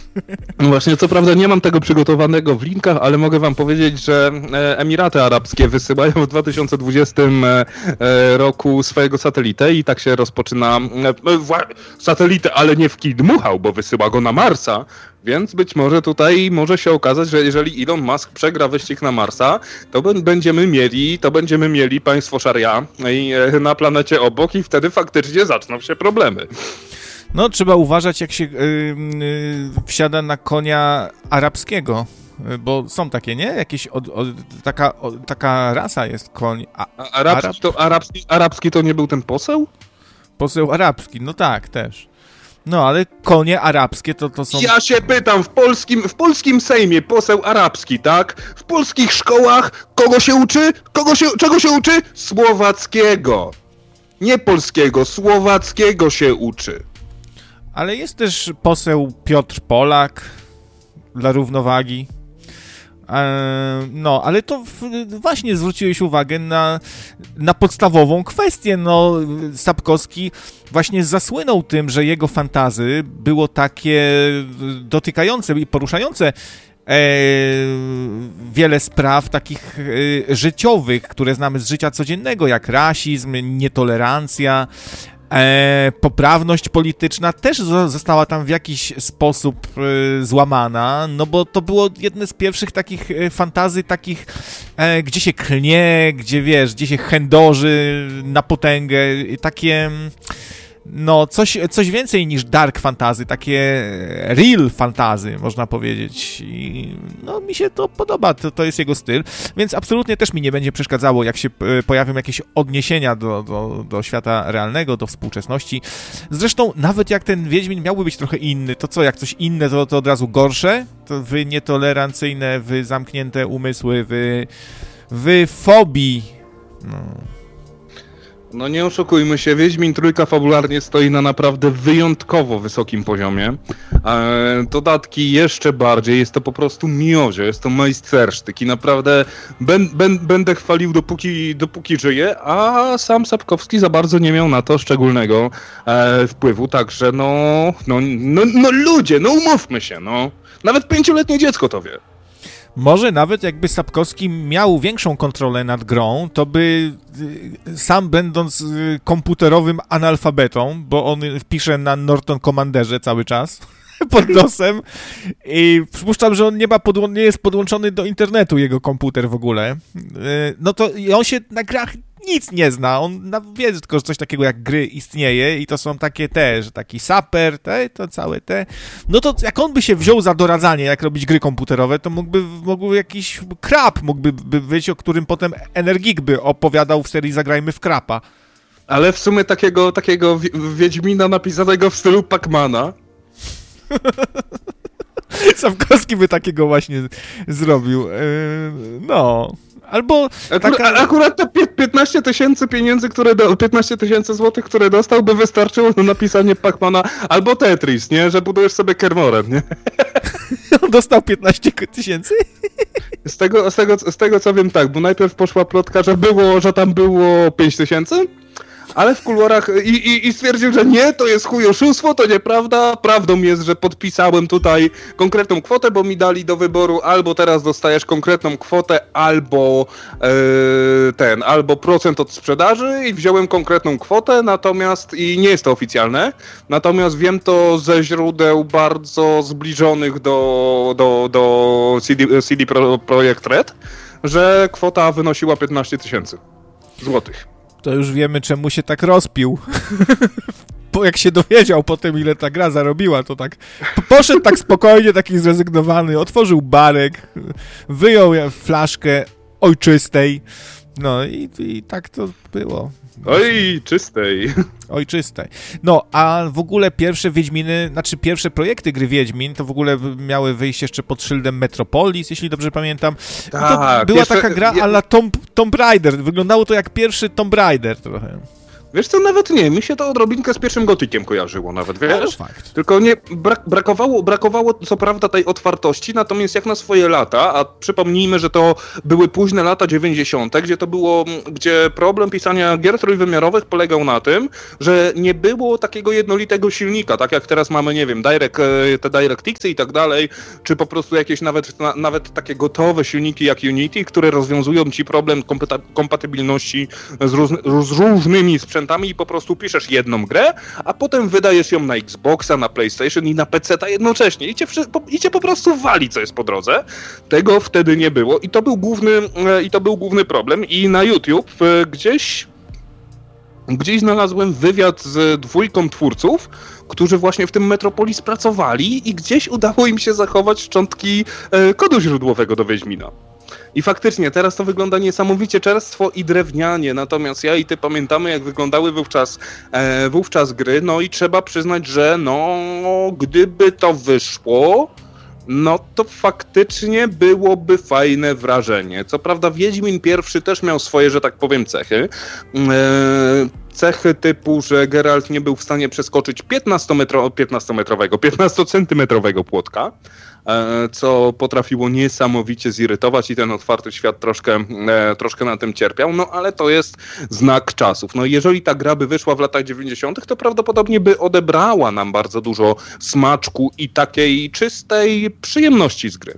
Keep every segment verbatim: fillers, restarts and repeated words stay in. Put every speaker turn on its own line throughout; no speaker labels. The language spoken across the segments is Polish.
No właśnie, co prawda nie mam tego przygotowanego w linkach, ale mogę wam powiedzieć, że Emiraty Arabskie wysyłają w dwa tysiące dwudziestym roku swojego satelitę i tak się rozpoczyna satelitę, ale nie w kij dmuchał, bo wysyła go na Marsa, więc być może tutaj może się okazać, że jeżeli Elon Musk przegra wyścig na Marsa, to będziemy mieli, to będziemy mieli państwo szaria na planecie obok i wtedy faktycznie zaczną się problemy.
No, trzeba uważać, jak się yy, yy, wsiada na konia arabskiego, yy, bo są takie, nie? Jakieś od, od, taka, od, taka rasa jest koń. A,
A arabski, Arab... to, arabski, arabski to nie był ten poseł?
Poseł arabski, no tak, też. No, ale konie arabskie to, to są...
Ja się pytam, w polskim, w polskim Sejmie poseł arabski, tak? W polskich szkołach kogo się uczy? Kogo się, czego się uczy? Słowackiego. Nie polskiego, słowackiego się uczy.
Ale jest też poseł Piotr Polak dla równowagi. Eee, no, ale to w, właśnie zwróciłeś uwagę na, na podstawową kwestię. No, Sapkowski właśnie zasłynął tym, że jego fantazy było takie dotykające i poruszające e, wiele spraw takich e, życiowych, które znamy z życia codziennego, jak rasizm, nietolerancja, E, poprawność polityczna też została tam w jakiś sposób e, złamana, no bo to było jedne z pierwszych takich e, fantazji, takich, e, gdzie się klnie, gdzie wiesz, gdzie się chędoży na potęgę, takie, no coś, coś więcej niż dark fantasy, takie real fantasy, można powiedzieć. I no mi się to podoba, to, to jest jego styl, więc absolutnie też mi nie będzie przeszkadzało, jak się pojawią jakieś odniesienia do, do, do świata realnego, do współczesności. Zresztą nawet jak ten Wiedźmin miałby być trochę inny, to co, jak coś inne, to, to od razu gorsze? To wy nietolerancyjne, wy zamknięte umysły, wy, wy fobii. No...
No nie oszukujmy się, Wiedźmin Trójka fabularnie stoi na naprawdę wyjątkowo wysokim poziomie. E, dodatki jeszcze bardziej, jest to po prostu miodzie, jest to majstersztyk i naprawdę ben, ben, będę chwalił dopóki, dopóki żyję, a sam Sapkowski za bardzo nie miał na to szczególnego e, wpływu, także no, no, no, no ludzie, no umówmy się, no. Nawet pięcioletnie dziecko to wie.
Może nawet jakby Sapkowski miał większą kontrolę nad grą, to by sam będąc komputerowym analfabetą, bo on pisze na Norton Commanderze cały czas pod nosem i przypuszczam, że on nie ma podło- nie jest podłączony do internetu, jego komputer w ogóle, no to i on się na grach nic nie zna, on wie tylko, że coś takiego jak gry istnieje i to są takie te, że taki saper, te, to całe te, no to jak on by się wziął za doradzanie, jak robić gry komputerowe, to mógłby, mógłby jakiś krab mógłby być, o którym potem Energik by opowiadał w serii Zagrajmy w krapa.
Ale w sumie takiego, takiego Wiedźmina napisanego w stylu Pacmana.
Sapkowski by takiego właśnie zrobił, yy, no... Albo
Akurat,
taka...
akurat te piętnaście tysięcy pieniędzy, które do, piętnaście tysięcy złotych, które dostał, by wystarczyło na napisanie Pacmana albo Tetris, nie? Że budujesz sobie Kermorem, nie?
On dostał piętnaście tysięcy?
Z tego, z, tego, z tego co wiem, tak, bo najpierw poszła plotka, że było, że tam było pięć tysięcy, ale w kuluarach i, i, i stwierdził, że nie, to jest chuj oszustwo, to nieprawda. Prawdą jest, że podpisałem tutaj konkretną kwotę, bo mi dali do wyboru albo teraz dostajesz konkretną kwotę, albo yy, ten, albo procent od sprzedaży i wziąłem konkretną kwotę, natomiast i nie jest to oficjalne, natomiast wiem to ze źródeł bardzo zbliżonych do, do, do C D, C D Projekt Red, że kwota wynosiła piętnaście tysięcy złotych.
To już wiemy, czemu się tak rozpił. Bo jak się dowiedział potem, ile ta gra zarobiła, to tak poszedł tak spokojnie, taki zrezygnowany, otworzył barek, wyjął flaszkę ojczystej, no i, i tak to było.
Oj, czystej.
Ojczystej. No, a w ogóle pierwsze Wiedźminy, znaczy pierwsze projekty gry Wiedźmin, to w ogóle miały wyjść jeszcze pod szyldem Metropolis, jeśli dobrze pamiętam.
Tak,
to była
jeszcze,
taka gra
ja...
a la Tomb, Tomb Raider. Wyglądało to jak pierwszy Tomb Raider trochę.
Wiesz co, nawet nie, mi się to odrobinkę z pierwszym Gotykiem kojarzyło nawet, wiesz?
No, fakt.
Tylko nie, brak, brakowało, brakowało co prawda tej otwartości, natomiast jak na swoje lata, a przypomnijmy, że to były późne lata dziewięćdziesiąte, gdzie to było, gdzie problem pisania gier trójwymiarowych polegał na tym, że nie było takiego jednolitego silnika, tak jak teraz mamy, nie wiem, direct, te DirectXy i tak dalej, czy po prostu jakieś nawet, na, nawet takie gotowe silniki jak Unity, które rozwiązują ci problem kompata- kompatybilności z, róż, z różnymi sprzętami i po prostu piszesz jedną grę, a potem wydajesz ją na Xboxa, na PlayStation i na peceta jednocześnie i cię, i cię po prostu wali, co jest po drodze. Tego wtedy nie było i to był główny, i to był główny problem i na YouTube gdzieś Gdzieś znalazłem wywiad z dwójką twórców, którzy właśnie w tym Metropolis pracowali i gdzieś udało im się zachować szczątki kodu źródłowego do Wiedźmina. I faktycznie, teraz to wygląda niesamowicie czerstwo i drewnianie, natomiast ja i ty pamiętamy, jak wyglądały wówczas, e, wówczas gry, no i trzeba przyznać, że no, gdyby to wyszło, no to faktycznie byłoby fajne wrażenie. Co prawda Wiedźmin pierwszy też miał swoje, że tak powiem, cechy. E, cechy typu, że Geralt nie był w stanie przeskoczyć piętnastometrowego, piętnastocentymetrowego płotka, co potrafiło niesamowicie zirytować i ten otwarty świat troszkę, e, troszkę na tym cierpiał, no ale to jest znak czasów. No jeżeli ta gra by wyszła w latach dziewięćdziesiątych, to prawdopodobnie by odebrała nam bardzo dużo smaczku i takiej czystej przyjemności z gry.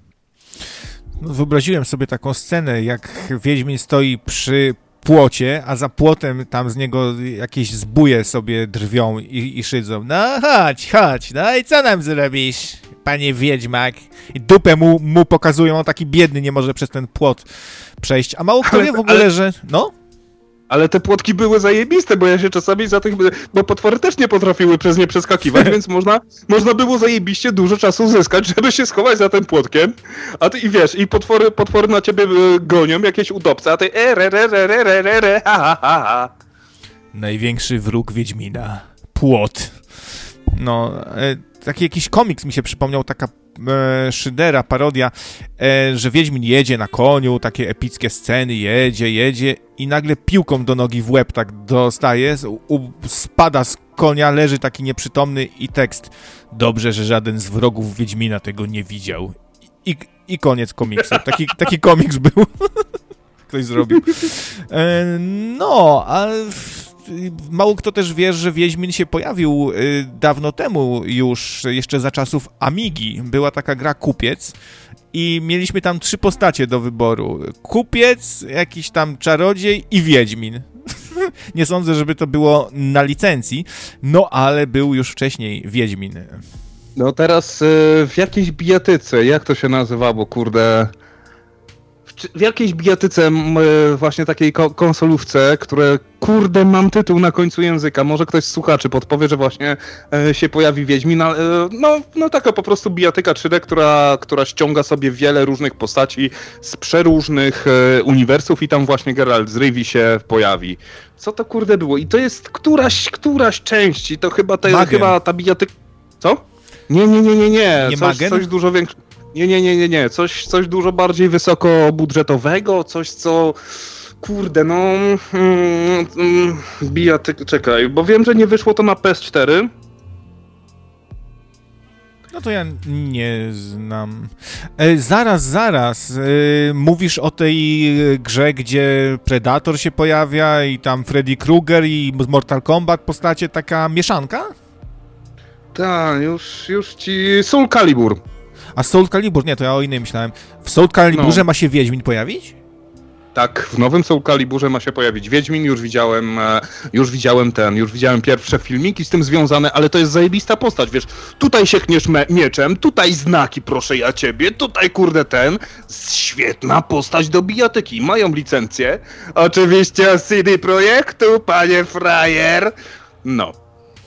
No, wyobraziłem sobie taką scenę, jak Wiedźmin stoi przy płocie, a za płotem tam z niego jakieś zbóje sobie drwią i, i szydzą. No chodź, chodź, no i co nam zrobisz, panie Wiedźmak? I dupę mu, mu pokazują, on taki biedny, nie może przez ten płot przejść. A mało kto wie w ogóle, ale... że... No?
Ale te płotki były zajebiste, bo ja się czasami za tych... Bo potwory też nie potrafiły przez nie przeskakiwać, więc można, można było zajebiście dużo czasu uzyskać, żeby się schować za tym płotkiem. A ty i wiesz, i potwory, potwory na ciebie gonią, jakieś udobce, a ty e, re, re, re, re, re, re, re, ha, ha, ha. Największy
wróg Wiedźmina. Płot. No, e, taki jakiś komiks mi się przypomniał, taka e, szydera, parodia, e, że Wiedźmin jedzie na koniu, takie epickie sceny, jedzie, jedzie i nagle piłką do nogi w łeb tak dostaje, u, spada z konia, leży taki nieprzytomny i tekst: dobrze, że żaden z wrogów Wiedźmina tego nie widział. I, i koniec komiksu. Taki, taki komiks był. Ktoś zrobił. E, no, a... Mało kto też wie, że Wiedźmin się pojawił y, dawno temu już, jeszcze za czasów Amigi. Była taka gra Kupiec i mieliśmy tam trzy postacie do wyboru. Kupiec, jakiś tam czarodziej i Wiedźmin. Nie sądzę, żeby to było na licencji, no ale był już wcześniej Wiedźmin.
No teraz y, w jakiejś bijatyce, jak to się nazywało, kurde... W jakiejś bijatyce, właśnie takiej konsolówce, które, kurde, mam tytuł na końcu języka, może ktoś z słuchaczy podpowie, że właśnie się pojawi Wiedźmin, no, no taka po prostu bijatyka trzy D, która, która ściąga sobie wiele różnych postaci z przeróżnych uniwersów i tam właśnie Geralt z Rivi się pojawi. Co to, kurde, było? I to jest któraś, któraś część i to chyba, te, chyba ta bijatyka... Co? Nie, nie, nie, nie, nie,
nie
coś, coś dużo większe. Nie, nie, nie, nie, nie. Coś, coś dużo bardziej wysokobudżetowego, coś co... Kurde, no... Mm, mm, bijatyk... Czekaj, bo wiem, że nie wyszło to na P S cztery.
No to ja nie znam. E, zaraz, zaraz. E, mówisz o tej grze, gdzie Predator się pojawia i tam Freddy Krueger i Mortal Kombat postacie, taka mieszanka?
Tak, już, już ci... Soul Calibur.
A Soul Calibur? Nie, to ja o innej myślałem. W Soul Caliburze no. ma się Wiedźmin pojawić?
Tak, w nowym Soul Caliburze ma się pojawić Wiedźmin, już widziałem, już widziałem ten, już widziałem pierwsze filmiki z tym związane, ale to jest zajebista postać, wiesz, tutaj siekniesz me- mieczem, tutaj znaki, proszę ja ciebie, tutaj kurde ten, świetna postać do bijatyki, mają licencję, oczywiście C D Projektu, panie frajer, no.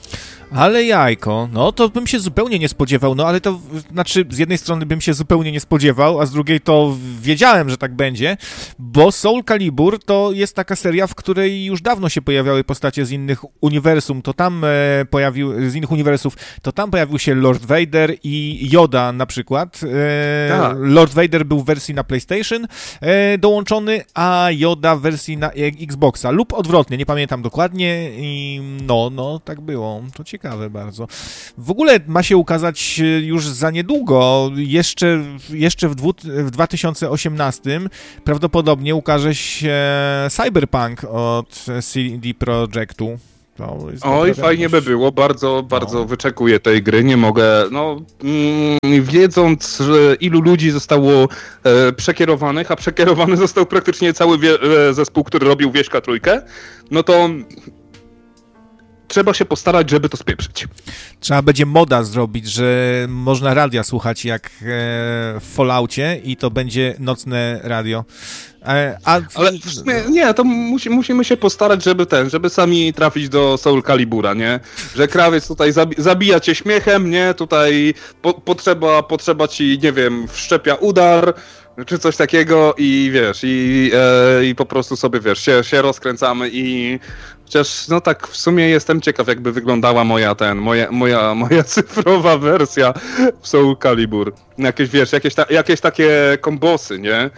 Ale jajko, no to bym się zupełnie nie spodziewał, no ale to, znaczy z jednej strony bym się zupełnie nie spodziewał, a z drugiej to wiedziałem, że tak będzie, bo Soul Calibur to jest taka seria, w której już dawno się pojawiały postacie z innych uniwersum, to tam e, pojawił, z innych uniwersów, to tam pojawił się Lord Vader i Yoda na przykład. E,
tak.
Lord Vader był w wersji na PlayStation e, dołączony, a Yoda w wersji na Xboxa lub odwrotnie, nie pamiętam dokładnie i no, no tak było, to ciekawe bardzo. W ogóle ma się ukazać już za niedługo, jeszcze, jeszcze w, dwu, w dwa tysiące osiemnastym prawdopodobnie ukaże się Cyberpunk od C D Projektu.
Oj, fajnie by było, bardzo, bardzo no. wyczekuję tej gry, nie mogę, no mm, wiedząc, że ilu ludzi zostało e, przekierowanych, a przekierowany został praktycznie cały wie, e, zespół, który robił Wieśka Trójkę, no to trzeba się postarać, żeby to spieprzyć.
Trzeba będzie moda zrobić, że można radia słuchać jak e, w Falloutie i to będzie nocne radio. E, a...
Ale w sumie, nie, to musi, musimy się postarać, żeby ten, żeby sami trafić do Soul Calibura, nie? Że krawiec tutaj zabi- zabija cię śmiechem, nie? Tutaj po, potrzeba, potrzeba ci, nie wiem, wszczepia udar, czy coś takiego i wiesz, i, e, i po prostu sobie, wiesz, się, się rozkręcamy i chociaż, no tak, w sumie jestem ciekaw, jakby wyglądała moja ten, moja, moja, moja cyfrowa wersja w Soul Calibur. Jakieś, wiesz, jakieś, ta, jakieś takie kombosy, nie?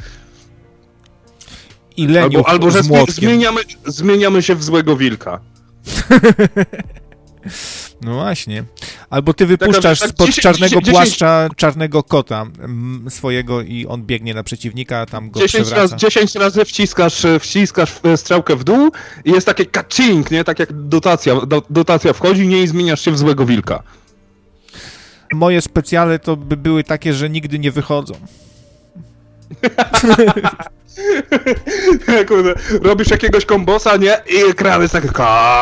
I
albo, albo że zmieniamy, zmieniamy się w złego wilka.
No właśnie. Albo ty wypuszczasz tak, tak, spod dziesięć, czarnego dziesięć, płaszcza czarnego kota m, swojego i on biegnie na przeciwnika, a tam go
dziesięć
przewraca.
Razy, dziesięć razy wciskasz, wciskasz strzałkę w dół i jest takie kacink, nie? Tak jak dotacja, do, dotacja wchodzi, nie? I zmieniasz się w złego wilka.
Moje specjale to by były takie, że nigdy nie wychodzą.
Kurde, robisz jakiegoś kombosa, nie? I krawiec tak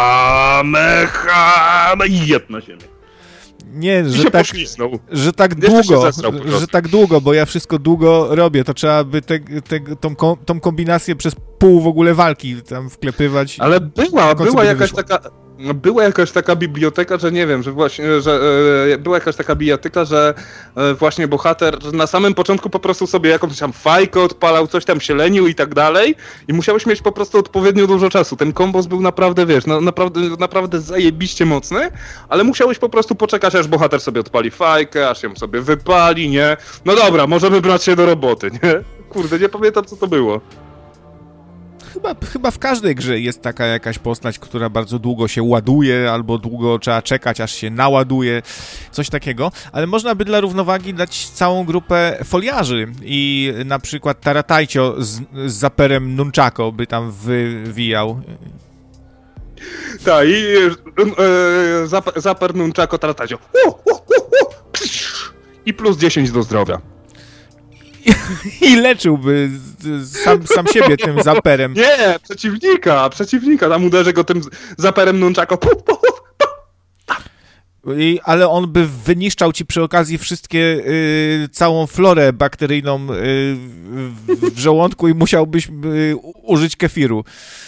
kamehame i jeb na ziemię.
Nie, że tak, że tak długo, że tak długo, bo ja wszystko długo robię, to trzeba by te, te, tą, tą kombinację przez pół w ogóle walki tam wklepywać.
Ale była, była jakaś taka... Była jakaś taka biblioteka, że nie wiem, że właśnie, że e, była jakaś taka biblioteka, że e, właśnie bohater na samym początku po prostu sobie jakąś tam fajkę odpalał, coś tam się lenił i tak dalej i musiałeś mieć po prostu odpowiednio dużo czasu. Ten kombos był naprawdę, wiesz, no, naprawdę, naprawdę zajebiście mocny, ale musiałeś po prostu poczekać, aż bohater sobie odpali fajkę, aż ją sobie wypali, nie? No dobra, możemy brać się do roboty, nie? Kurde, nie pamiętam, co to było.
Chyba, chyba w każdej grze jest taka jakaś postać, która bardzo długo się ładuje, albo długo trzeba czekać, aż się naładuje, coś takiego, ale można by dla równowagi dać całą grupę foliarzy i na przykład Taratajcio z, z zaperem nunchako by tam wywijał.
Tak, i e, zap, zaper nunchako Taratajcio. I plus dziesięć do zdrowia.
I leczyłby sam, sam siebie tym zaperem.
Nie, przeciwnika, przeciwnika. Tam uderzy go tym zaperem nunchako.
I, ale on by wyniszczał ci przy okazji wszystkie, y, całą florę bakteryjną y, w, w żołądku i musiałbyś y, użyć kefiru.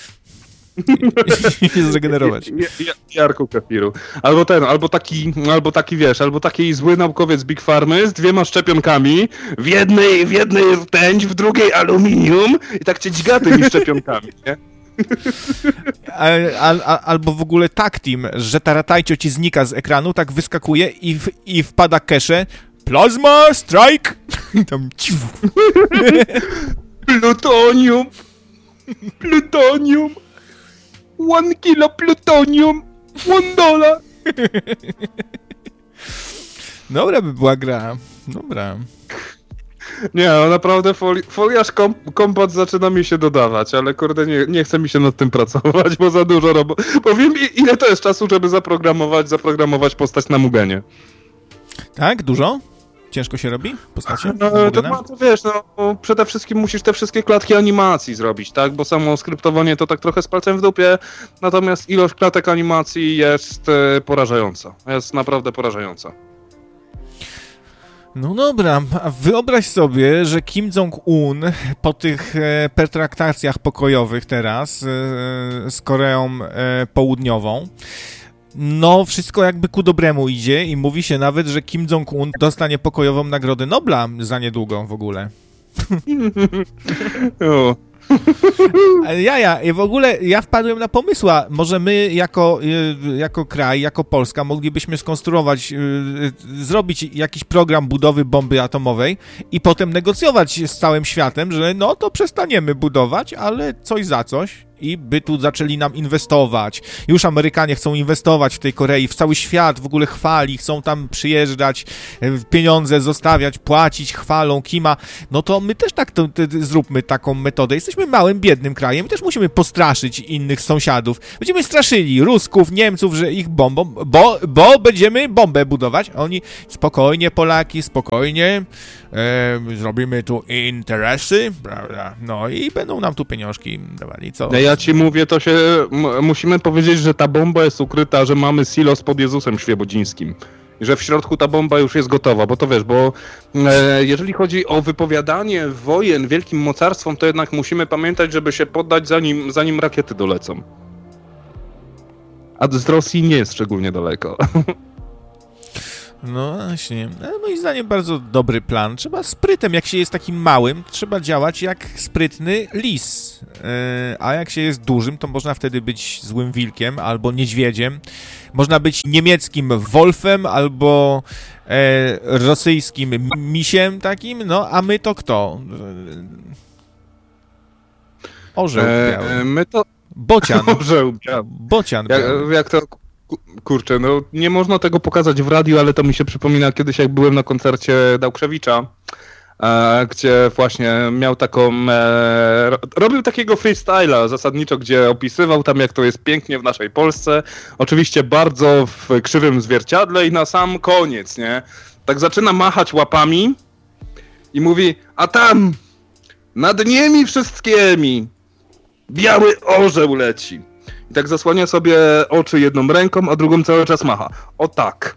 I się zregenerować.
Jarku kefiru. Albo ten, albo taki, albo taki, wiesz, albo taki zły naukowiec Big Pharmy z dwiema szczepionkami, w jednej, w jednej rtęć, w drugiej aluminium i tak cię dźga tymi szczepionkami, nie?
Al, al, albo w ogóle tak team, że Taratajcio ci znika z ekranu, tak wyskakuje i, w, i wpada kesze. Plasma strike! I tam ciu.
Plutonium! Plutonium! One kilo plutonium! One dollar!
Dobra by była gra. Dobra.
Nie, no naprawdę foli- foliarz kom- kompat zaczyna mi się dodawać, ale kurde nie, nie chce mi się nad tym pracować, bo za dużo roboty. Powiem, ile to jest czasu, żeby zaprogramować, zaprogramować postać na Mugenie.
Tak? Dużo? Ciężko się robi postacie?
No, to, no, to wiesz, no przede wszystkim musisz te wszystkie klatki animacji zrobić, tak? Bo samo skryptowanie to tak trochę z palcem w dupie, natomiast ilość klatek animacji jest e, porażająca. Jest naprawdę porażająca.
No dobra, a wyobraź sobie, że Kim Jong-un po tych e, pertraktacjach pokojowych teraz e, z Koreą e, Południową No, wszystko jakby ku dobremu idzie i mówi się nawet, że Kim Jong-un dostanie pokojową Nagrodę Nobla za niedługo w ogóle.
O.
Ale ja, ja, w ogóle ja wpadłem na pomysła, może my jako, jako kraj, jako Polska moglibyśmy skonstruować, zrobić jakiś program budowy bomby atomowej i potem negocjować z całym światem, że no to przestaniemy budować, ale coś za coś. I by tu zaczęli nam inwestować. Już Amerykanie chcą inwestować w tej Korei, w cały świat w ogóle chwali, chcą tam przyjeżdżać, pieniądze zostawiać, płacić, chwalą Kima. No to my też tak to, to, zróbmy taką metodę. Jesteśmy małym, biednym krajem i też musimy postraszyć innych sąsiadów. Będziemy straszyli Rusków, Niemców, że ich bombą, bo, bo będziemy bombę budować. A oni spokojnie, Polaki, spokojnie, e, zrobimy tu interesy, prawda? No i będą nam tu pieniążki dawali, co?
Ja ci mówię, to się m- musimy powiedzieć, że ta bomba jest ukryta, że mamy silos pod Jezusem Świebodzińskim. I że w środku ta bomba już jest gotowa, bo to wiesz, bo e, jeżeli chodzi o wypowiadanie wojen wielkim mocarstwom, to jednak musimy pamiętać, żeby się poddać zanim, zanim rakiety dolecą. A z Rosji nie jest szczególnie daleko.
No właśnie, moim zdaniem bardzo dobry plan. Trzeba sprytem, jak się jest takim małym, trzeba działać jak sprytny lis. Yy, a jak się jest dużym, to można wtedy być złym wilkiem albo niedźwiedziem. Można być niemieckim Wolfem albo e, rosyjskim misiem takim, no a my to kto? Orzeł biały.
E, my to...
Bocian.
Orzeł biały.
Bocian
jak,
biały.
jak to... Kurczę, no nie można tego pokazać w radiu, ale to mi się przypomina kiedyś, jak byłem na koncercie Dałkrzewicza, e, gdzie właśnie miał taką... E, robił takiego freestyla zasadniczo, gdzie opisywał tam, jak to jest pięknie w naszej Polsce. Oczywiście bardzo w krzywym zwierciadle i na sam koniec, nie? Tak zaczyna machać łapami i mówi, a tam nad nimi wszystkimi biały orzeł leci. I tak zasłania sobie oczy jedną ręką, a drugą cały czas macha. O tak.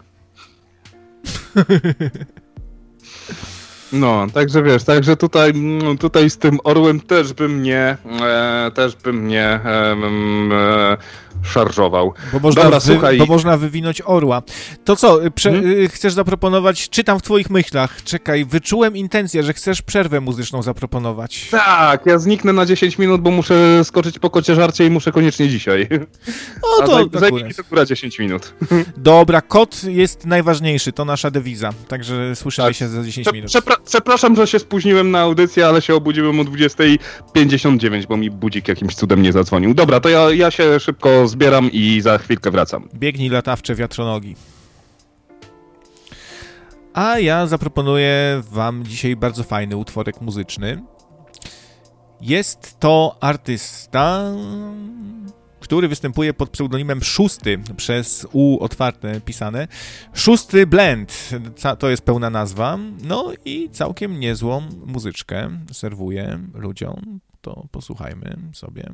No, także wiesz, także tutaj, tutaj z tym orłem też bym nie, e, też bym nie e, e, szarżował.
Bo można,
Dobra,
wy,
słuchaj.
bo można wywinąć orła. To co, prze,
hmm?
chcesz zaproponować, czytam w twoich myślach, czekaj, wyczułem intencję, że chcesz przerwę muzyczną zaproponować.
Tak, ja zniknę na dziesięć minut, bo muszę skoczyć po kocie i muszę koniecznie dzisiaj.
O, to
A zajmij mi to góra dziesięć minut.
Dobra, kot jest najważniejszy, to nasza dewiza, także słyszymy
tak.
się za dziesięć
Prze-
minut.
Przepra- przepraszam, że się spóźniłem na audycję, ale się obudziłem o dwudziesta pięćdziesiąt dziewięć, bo mi budzik jakimś cudem nie zadzwonił. Dobra, to ja, ja się szybko zbieram i za chwilkę wracam.
Biegnij latawcze wiatronogi. A ja zaproponuję wam dzisiaj bardzo fajny utworek muzyczny. Jest to artysta, który występuje pod pseudonimem Szósty, przez U otwarte pisane. Szósty Blend, to jest pełna nazwa. No i całkiem niezłą muzyczkę serwuję ludziom. To posłuchajmy sobie.